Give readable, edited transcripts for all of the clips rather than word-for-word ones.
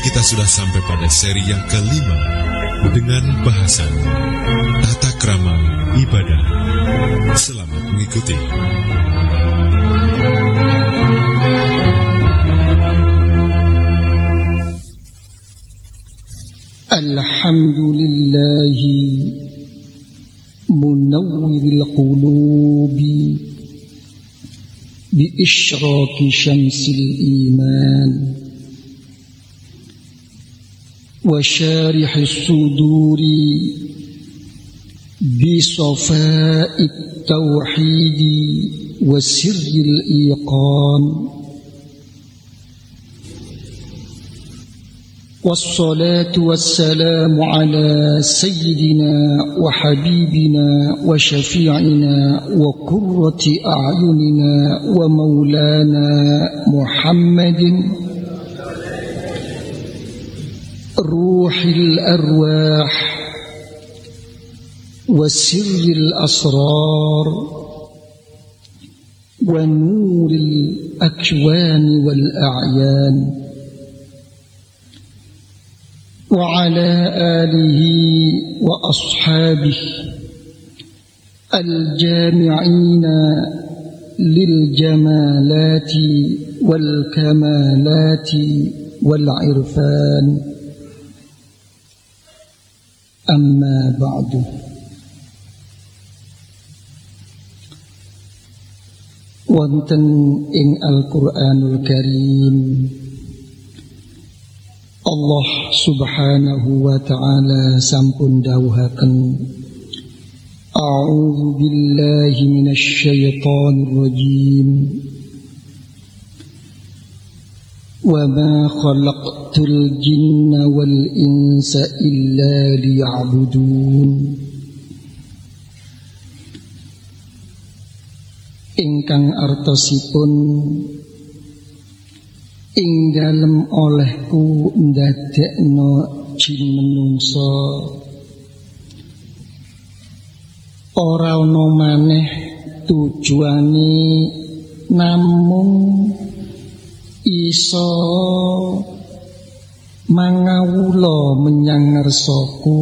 kita sudah sampai pada seri yang kelima dengan bahasan tata krama ibadah. Selamat mengikuti. Alhamdulillahi munawwiril qulubi bi isyraqi syamsil iman wa syarihis suduri bi safa'it tauhidi wa sirril iqan. والصلاة والسلام على سيدنا وحبيبنا وشفيعنا وقرة أعيننا ومولانا محمد روح الأرواح وسر الأسرار ونور الأكوان والأعيان وعلى آله وأصحابه الجامعين للجمالات والكمالات والعرفان. أما بعد، wonten ing Al-Qur'anul Karim Allah subhanahu wa ta'ala sampun dawuhaken, A'udzu billahi minasy syaithanir rajim. Wa ma khalaqtul jinna wal insa illa liya'budun. Ingkang artosipun ing dalem olehku ndadekno jin menungso ora ana maneh tujuane namung iso mangawula menyang ngarsaku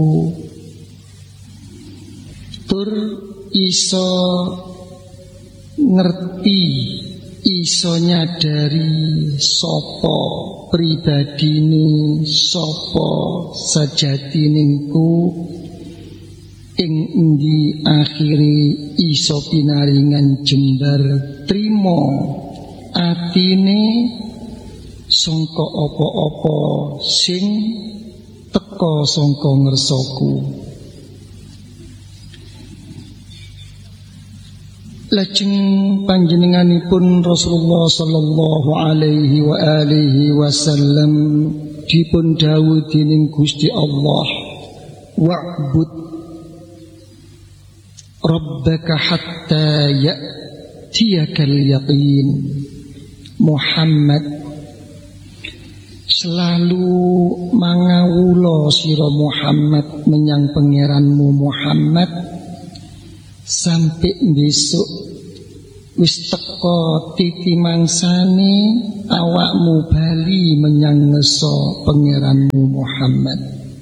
tur iso ngerti, iso nyadari sapa pribadine, sapa sajatiningku, ing endi akhire iso pinaringan jembar trimo atine sangka apa-apa sing teka sangka ngersaku. Lajeng panjenenganipun Rasulullah sallallahu alaihi wa alihi wasallam dipun dawuh dening Gusti Allah, wa'bud rabbaka hatta ya'tiyakal yaqin. Muhammad, selalu mangawula sira Muhammad menyang pangeranmu Muhammad sampai besok wis teka titi mangsane awakmu bali menyang ngeso pangeranmu Muhammad.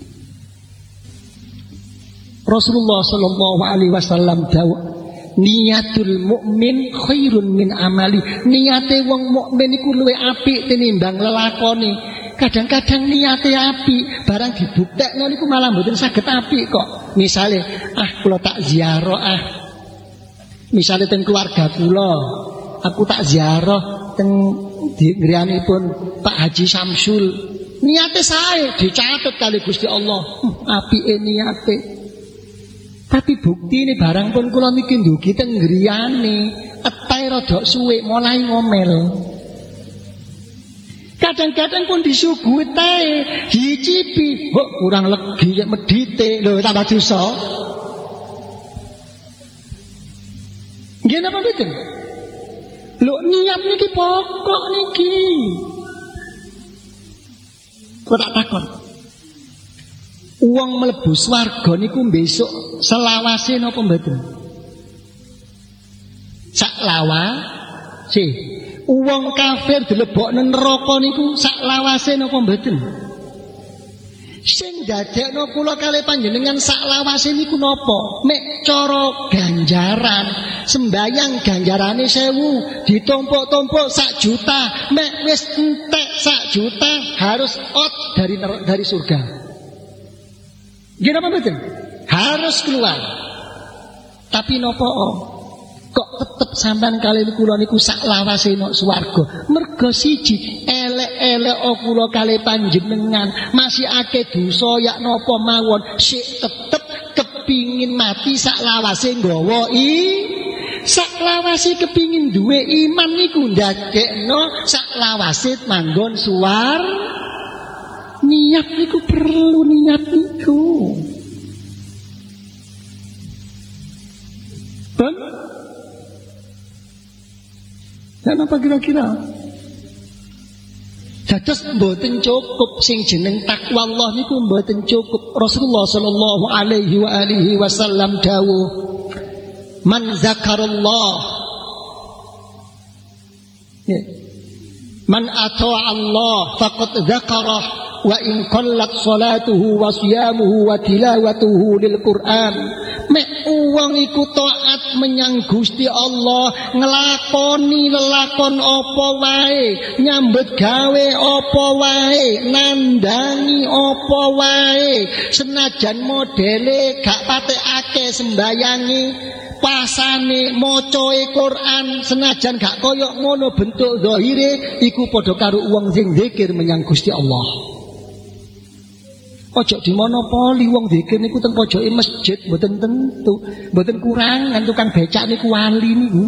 Rasulullah sallallahu alaihi wasallam dawuh, niatul mukmin khairun min amali. Niate wong mukmin iku luwih apik tinimbang lelakone. Kadang-kadang niate apik, barang dibuktekno niku malah mboten saged apik kok. Misale, kula tak ziarah misale teng keluarga kula, aku tak ziarah teng ngriyanipun Pak Haji Samsul. Niate sae dicatet kali Gusti Allah, apike niate. Tapi buktine barang pun kula niki ndugi teng griyane, etahe rada suwe mulai ngomel. Kadang-kadang pun disuguhi teh, dicipi, kok kurang legi ya medite, lho tambah dosa. Nggih napa mboten? Lho niat niki pokok niki. Kok tak takon. Wong mlebu swarga niku besok selawase napa mboten? Sak lawase. Wong kafir dilebokne neraka niku sak lawase napa mboten? Sing dadekno kula kalih panjenengan sak lawase niku napa? Mek cara ganjaran, sembayang ganjarane 1000, ditumpuk-tumpuk 1 juta, mek wis entek 1 juta harus out dari surga. Nggih napa mboten? Harus keluar. Tapi napa kok tetep sampean kalian kula niku sak lawase nok swarga? Mergo siji, elek-elek kula kalih panjenengan masih akeh dosa yak napa mawon, sik tetep kepingin mati sak lawase nggawa sak lawase kepingin duwe iman niku ndadekno sak lawase manggon suwar. Niat niku perlu niat niku. Ben? Dan apa kira-kira? Dados mboten cukup sing jeneng takwa Allah niku mboten cukup. Rasulullah sallallahu alaihi wa alihi wasallam dawuh, "Man zakarallah, man ata'a Allah faqad zakarah wa in qallat salatuhu wa siyamuhu wa tilawatuhu lil Qur'an." Mek wong iku taat menyang Gusti Allah, nglakoni lelakon apa wae, nyambut gawe apa wae, nandangi apa wae, senajan modele gak patekake sembayangi, pasane macae Quran, senajan gak koyok ngono bentuk zahire, iku padha karo wong sing zikir menyang Gusti Allah. Ojo dimonopoli wong zikir niku teng pojoke masjid mboten tentu, mboten kurangan tukang becak niku wali niku.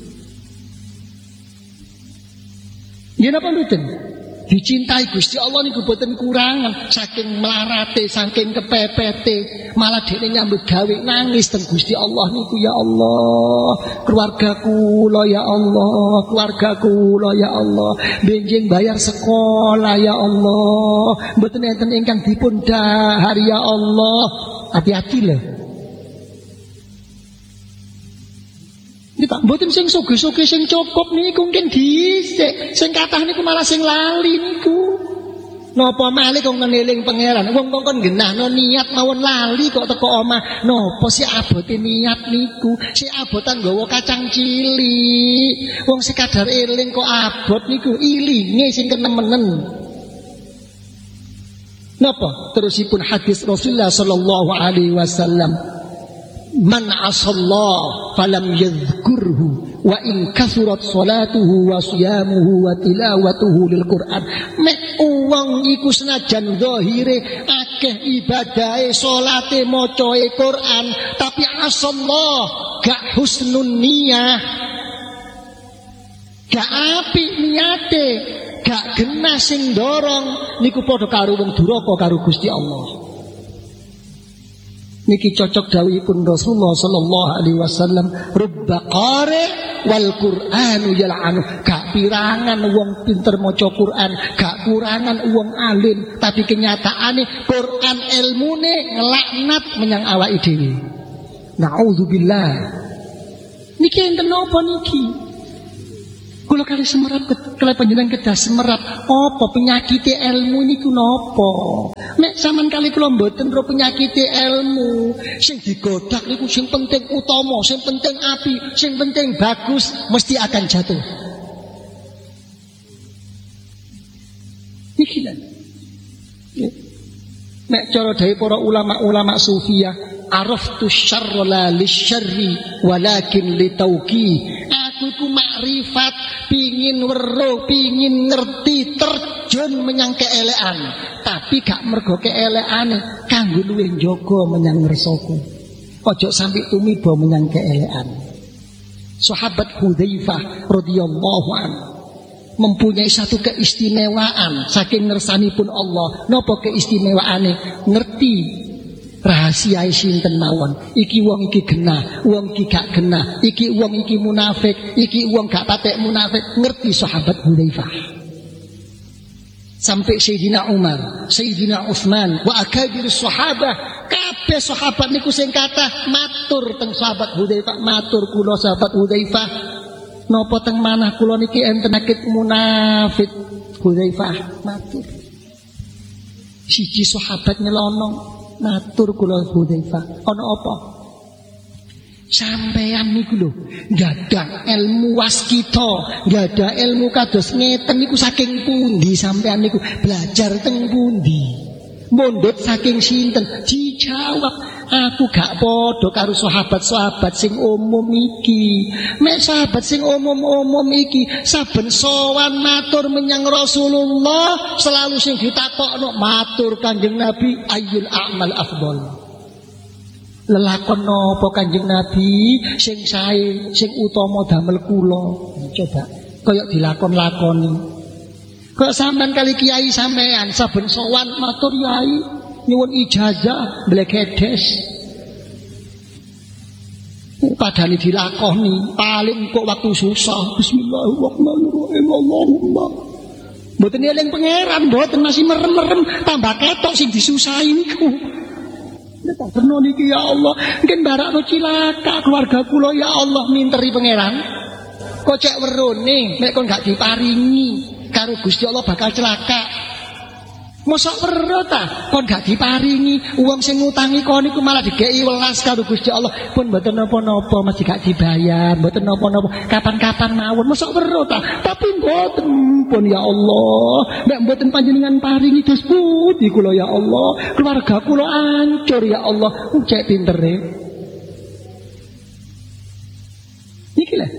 Yen apa mboten? Dicintai Gusti Allah niku mboten kurangan, saking melarate, saking kepepete, malah dene nyambut gawe nangis teng Gusti Allah niku, ya Allah, keluargaku lo ya Allah, keluargaku lo ya Allah, benjing bayar sekolah ya Allah, mboten enten ingkang dipun dahar ya Allah. Hati-hati lho. Kita mboten sing suge-suge sing cukup niku mungkin dhisik, sing kathah niku malah sing lali niku. Napa malih kok ngeling pangeran, wong kok genahno niat mawon lali kok teko omah. Napa si abote niat niku? Si abotan nggawa kacang cilik. Wong sekadar eling kok abot niku, ilinge sing kenemenen. Napa? Terusipun hadis Rasulullah sallallahu alaihi wasallam, "Man asallah falam yadhkurhu wa in kathurat salatuhu wa siyamuhu wa tilawatuhu lil Qur'an." Mek wong iku senajan zahire akeh ibadahe, salate, macae Quran, tapi asallah gak husnun niyah, gak apik niate, gak genah sing dorong, niku padha karo wong duraka karo Gusti Allah. Niki cocok dawuhipun Rasulullah sallallahu alaihi wasallam, "Rubba qari wal Qur'anu yal'anu." Gak pirangan wong pinter maca Quran, gak kurangan wong alim, tapi kenyataane Quran ilmune ngelaknat menyang awake dhewe. Nauzubillah. Niki enten napa niki? Kula kali semerap kali panjenengan kedah semerap apa penyakite ilmu niku napa? Nek sampean kali kula mboten ro penyakite ilmu, sing digodak niku sing penting utama, sing penting api, sing penting bagus, mesti akan jatuh. Iki lho. Nek cara dhewe para ulama-ulama sufiyah, araftu syarra la lisyarri walakin litauqi. Aku ku makrifat, pingin weruh, pingin ngerti, terjun menyang keelekan, tapi gak mergo keelekane, kanggo luwih njaga menyang ngersaku. Ojo sampai tumiba menyang keelekan. Sahabat Hudzaifah radhiyallahu anhu mempunyai satu keistimewaan saking ngersanipun Allah. Napa keistimewaane? Ngerti rahasia sinten mawon. Iki wong iki genah, wong iki gak genah, iki wong iki munafik, iki wong gak patek munafik. Ngerti sahabat Hudzaifah. Sampai Sayyidina Umar, Sayyidina Utsman, wa akabir sahabah, kabeh sahabat niku sing kathah matur teng sahabat Hudzaifah, matur kula sahabat Hudzaifah, napa teng manah kula niki enten penyakit munafik. Hudzaifah matur, Siji sahabat nyelonong matur kula Hudzaifah, ana apa? Sampeyan niku lho, gadah ilmu waskita, gadah ilmu kados ngeten niku saking pundi sampeyan niku? Belajar teng pundi? Mondot saking sinten? Dijawab, aku gak padha karo sahabat-sahabat sing umum iki. Mek sahabat sing umum-umum iki saben sowan matur menyang Rasulullah, selalu sing ditakokno matur Kanjeng Nabi, ayyul a'mal afdal. Lelakon napa Kanjeng Nabi sing sae, sing utama damel kula? Coba kaya dilakon-lakoni. Kok sampean kali kiai sampean saben sowan matur yai nyuwun ijazah blegedes. Padahal dilakoni paling kok waktu susah. Bismillahirrahmanirrahim. Allahumma. Mboten eling pangeran, mboten masih merem-merem tambah ketok sing disusahi niku. Tak terno niki ya Allah, mungkin barakno cilaka keluarga kula ya Allah minteri pangeran. Kok cek werone nek kon gak diparingi karo Gusti Allah bakal celaka. Mosok weruh ta kon gak diparingi wong sing ngutangi kon iku malah digeki welas karo Gusti Allah. Pun mboten napa-napa mesti gak dibayar, mboten napa-napa kapan-kapan mawon. Mosok weruh ta, tapi mboten pun ya Allah. Nek mboten panjenengan paringi dos pundi kula ya Allah. Keluarga kula hancur ya Allah. Cek pintere. Iki lho.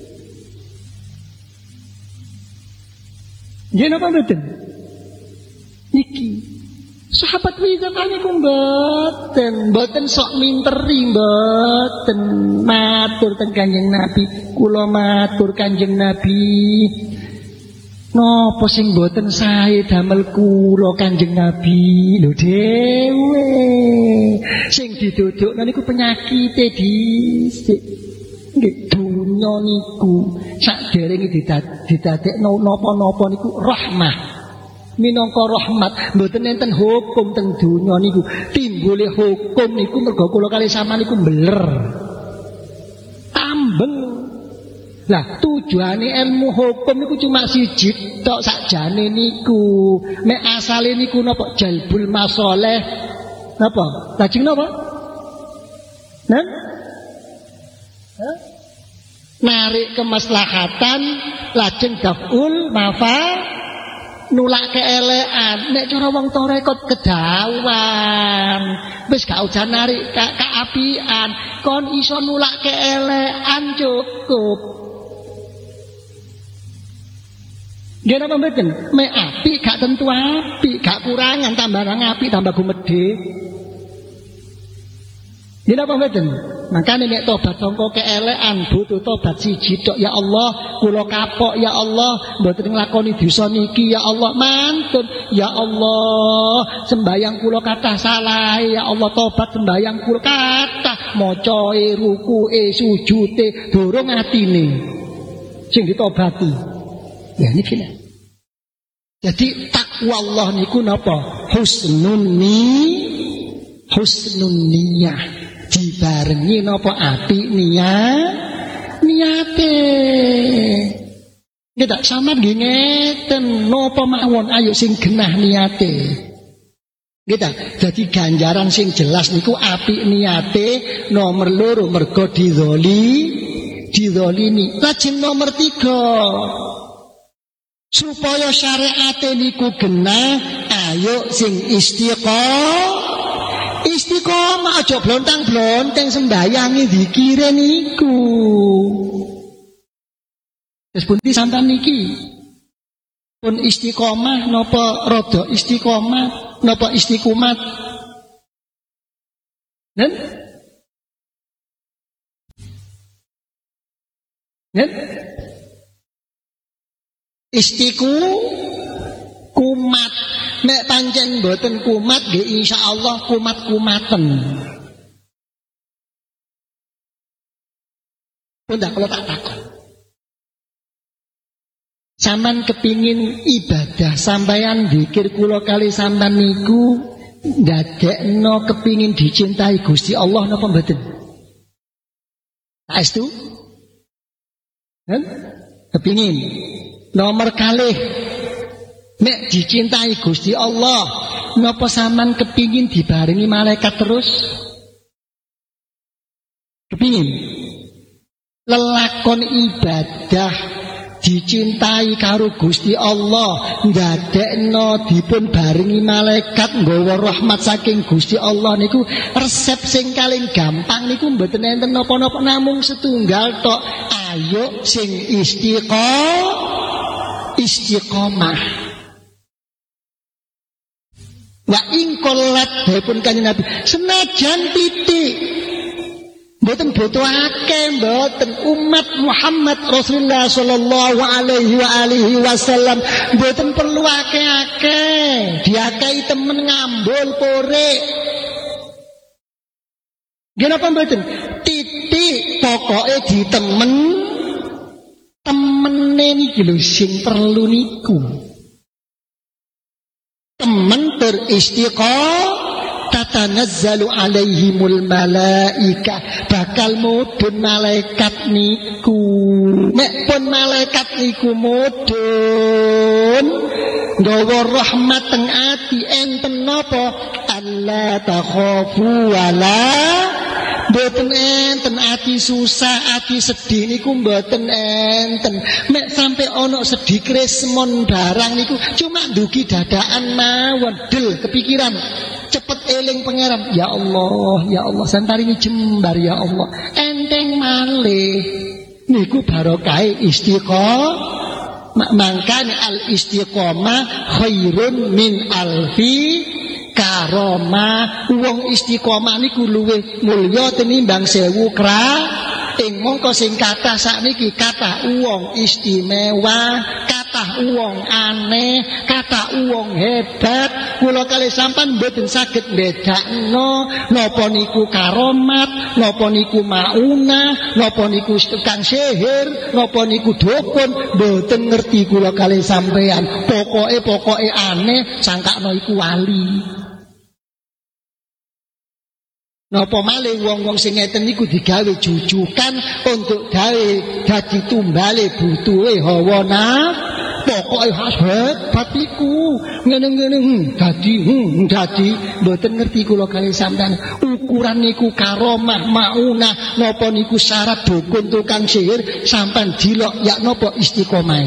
Nggih napa mboten? Niki. Sahabat Hudzaifah niku mboten sok minteri, mboten matur teng Kanjeng Nabi. Kula matur Kanjeng Nabi. Napa sing mboten sae damel kula Kanjeng Nabi lho dhewe. Sing didudukna niku penyakite dhisik. Nggih dunya niku saderenge didadekno napa-napa niku rahmah. Minangka rahmat mboten enten hukum teng dunya niku. Timbule hukum niku mergo kula kali sampeyan niku mbeler. Tambeng. Lah tujuane ilmu hukum niku cuma siji tok sakjane niku. Nek asale niku napa jalbul masalih. Napa? Lajeng napa? Nah? Narik kemaslahatan lajeng daful nulak keelekan. Nek cara wong tarekat kedawan wis gak usah narik keapian, kon iso nulak keelekan cukup. Nggih napa mboten? Mek apik gak tentu apik, gak kurangan tambah apik tambah gumedhe. Nggih napa mboten? Makanya nek tobat sangka keelekan butuh tobat siji tok. Ya Allah, kula kapok ya Allah, mboten nglakoni dosa niki ya Allah, mantun ya Allah, sembayang kula kathah salah ya Allah, tobat sembayang kula kathah, macae, rukuke, sujute, durung atine sing ditobati. Ya niki lho. Jadi takwa Allah niku napa? Husnun niyah. Dibarengi napa apik niate. Nggih tak sampean nggih ngeten napa mawon ayo sing genah niate. Nggih tak dadi ganjaran sing jelas niku apik niate. Nomor loro mergo dizalimi. Lajeng nomor 3 supaya syariate niku genah ayo sing istiqomah aja blontang-blonteng sembayangi zikire niku. Wis pundi sampean niki? Pun istiqomah napa rada istiqomah napa istiqomat? Nen? Kumat. Nek pancen mboten kumat nggih insyaallah kumat-kumaten. Pundak kula tak takon. Sampeyan kepingin ibadah sampeyan zikir kula kali sampeyan niku ndadekno kepingin dicintai Gusti Allah napa mboten? Saestu? Kepingin. Nomor kalih nek dicintai Gusti Allah napa sampean kepingin dibarengi malaikat terus? Kepingin? Lelakon ibadah dicintai karo Gusti Allah ndadekno dipun barengi malaikat nggawa rahmat saking Gusti Allah niku resep sing paling gampang niku mboten enten napa-napa namung setunggal tok. Ayo sing istiqomah. Wa ing kollat dipun Kanjeng Nabi senajan titik mboten butuh akeh, mboten umat Muhammad Rasulullah sallallahu alaihi wasallam mboten perlu akeh-akeh, diakai temen ngambul pore. Kenapa mboten? Titik pokoke di temene niki lho sing perlu niku. Temen beristiqomah tatanazzalu alaihimul malaika, bakal mudhun malaikat niku. Nek pun malaikat niku mudhun nggawa rahmat teng ati enten napa? Allah takhafu wala mboten enten ati susah, ati sedih niku mboten enten. Mek sampai ana sedih kresmon barang niku cuma ndugi dadakan mawon del kepikiran cepet eling pangeran. Ya Allah santaringi jembar ya Allah. Enteng malih niku barokah istiqomah. Mangkane al istiqomah khairun min alfi karomah. Wong istiqomah niku luwih mulya tinimbang 1000 ing mongko sing kathah sakniki kathah wong istimewa, kathah wong aneh, kathah wong hebat. Kula kalih sampean mboten saged mbedakno napa niku karomat, napa niku maunah, napa niku tukang sihir, napa niku dukun, mboten ngerti kula kalih sampean. Pokoke aneh sangkakno iku wali. Napa malih wong-wong sing ngeten niku digawe jujukan untuk gawe dadi tumbale butuhe hawa nafsu. Pokoke hebat iku ngene-ngene dadi mboten ngerti kula kalih sampean. Ukuran niku karomah maunah napa niku syarat dukun tukang sihir sampean dilok ya napa istiqomah.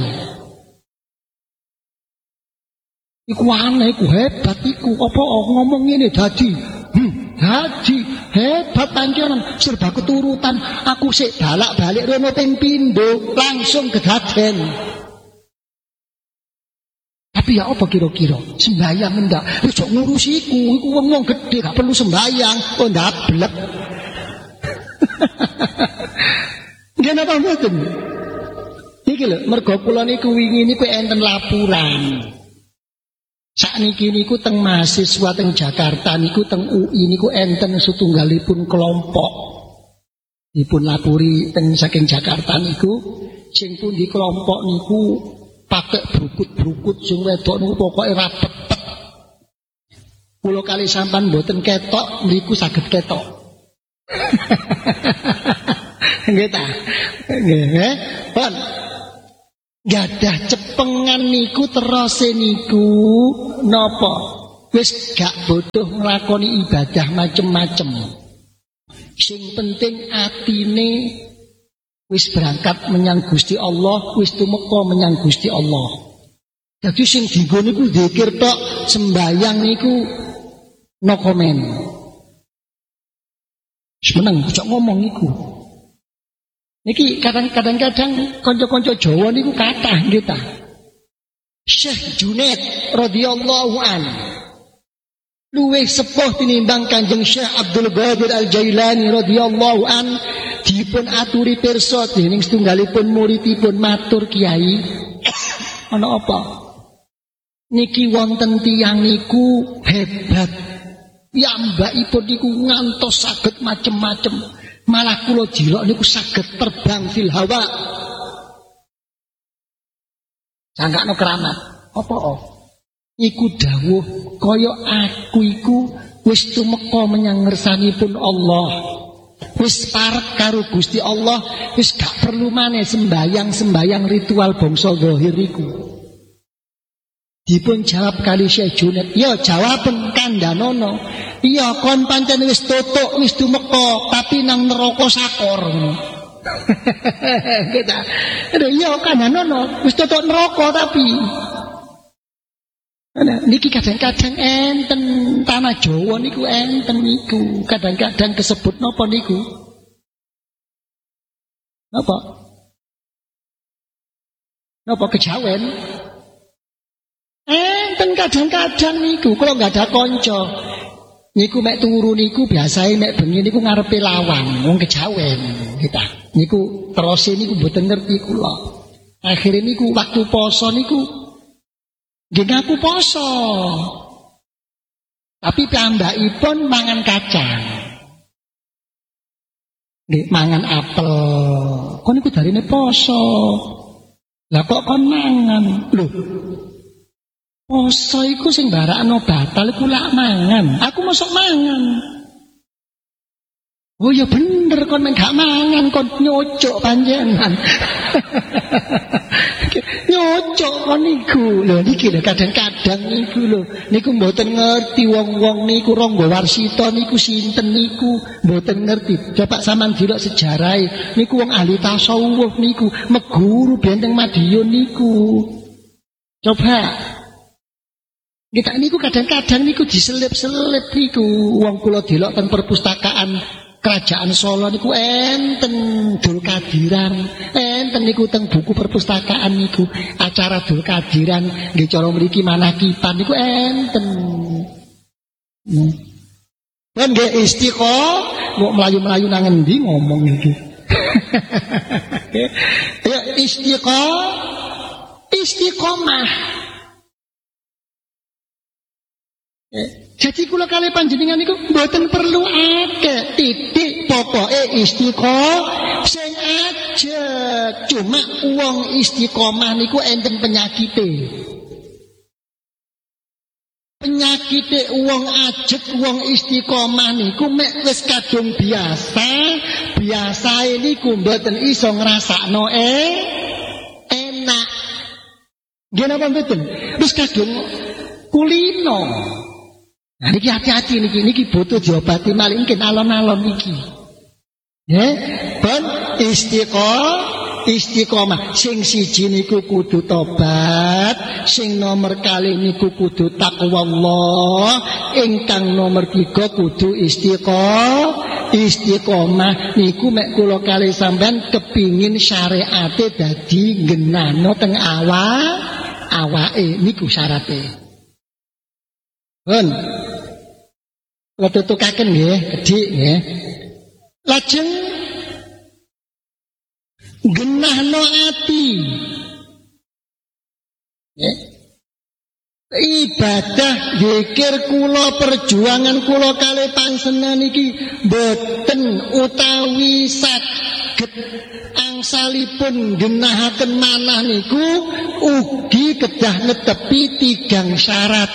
Iku aneh iku hebat iku apa ngomong ngene dadi hebat panjenengan serba keturutan. Aku sik balak-balik rono ping pindho langsung kedaden. Tapi ya apa kira-kira sembayang ndak wis ngurus iku wong gedhe gak perlu sembayang kok ndablek. Nggih napa mboten? Iki lho mergo kula niku wingi niku enten laporan. Sakniki niku teng mahasiswa teng Jakarta niku teng UI niku enten setunggalipun kelompok dipun lapuri teng saking Jakarta niku sing pundi kelompok niku pakai brukut-brukut sing wedok niku pokoke rapet. Kula kali sampean mboten ketok niku saged ketok. Nggih ta? Nggih, Pon. Gadah cepengan niku terose niku napa wis gak butuh nglakoni ibadah macem-macem. Sing penting atine wis berangkat menyang Gusti Allah, wis tumeka menyang Gusti Allah. Dadi sing dienggo niku zikir tok, sembayang niku no comment. Seneng cocok ngomong niku. Niki kadang-kadang kanca-kanca Jawa niku kathah nggih ta. Syekh Junaid radhiyallahu an luwih sepuh tinimbang Kanjeng Syekh Abdul Qadir Al-Jailani radhiyallahu an dipun aturi pirsa dening setunggalipun muridipun matur Kiai ana apa? Niki wonten tiyang niku hebat. Piyambakipun niku ngantos saged macem-macem. Malah kula jilok niku saged terbang fil hawa. Sangkakno keramat. Apa? Iku dawuh kaya aku iku wis tumeka menyang ngersanipun Allah. Wis parek karo Gusti Allah, wis gak perlu maneh sembayang ritual bangsa zahir iku. Dipun jawab kali Syekh Junaid, "Ya jawaben kandhanono. Iya kon pancen wis tutuk, wis dumeka, tapi nang neraka sakor." Kita. Aduh, iya kandhanono, wis tutuk neraka tapi. Nah, niki kadang-kadang enten tanah Jawa niku enten niku. Kadang-kadang kesebut napa niku? Napa kejawen? Enten kadang-kadang niku kalau nggak ada konco niku mek turu niku biasae mek bengi niku ngarepe lawang wong kejawen kita niku terus niku mboten ngerti kula akhire niku waktu poso niku nggih ngaku poso tapi piyambakipun mangan kacang nggih mangan apel kon niku darine poso lah kok kon mangan lho poso iku sing barakno batal iku lak mangan. Aku mosok mangan. Oh ya bener kon men gak mangan kon nyocok panjenengan. Nyocok kon niku. Lho niki lho kadang-kadang niku lho. Niku mboten ngerti wong-wong niku Rangga Warsita niku sinten niku mboten ngerti. Coba sampean delok sejarahe niku wong ahli tasawuf niku meguru benteng Madiun niku. Coba kita niku kadang-kadang niku diselip-selip niku wong kula delok ten perpustakaan Kerajaan Solo niku enten Dul Kadiran, enten niku teng buku perpustakaan niku acara Dul Kadiran nggih cara mriki manakipan niku enten. Kan nggih istiqomah kok mlayu-mlayu nang endi ngomong iki. Ya istiqomah. Jadi kula kali panjenengan niku mboten perlu akeh titik pokoke istiqomah sing aja cuma wong istiqomah niku enten penyakite wong ajeg wong istiqomah niku mek wis kadung biasae niku mboten iso ngrasakno enak nggih napa mboten wis kadung kulino. Nah niki hati-hati niki butuh diobati malih mungkin alon-alon niki. Nggih, ben istiqomah. Sing siji niku kudu tobat, sing nomor kali niku kudu takwa Allah, ingkang nomor 3 kudu istiqomah niku mek kula kali sampean kepingin syariate dadi genano teng awake niku syarate. Pun kula tutukaken nggih, gedhik nggih. Lajeng genahno ati. Nggih. Ibadah zikir kula perjuangan kula kalih panjenengan iki boten utawi saged angsalipun genahaken manah niku ugi kedah netepi 3 syarat.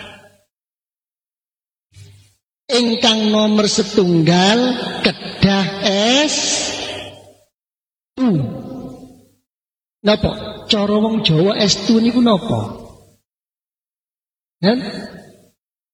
Ingkang nomor 1 kedah S2. Napa? Cara wong Jawa S2 niku napa?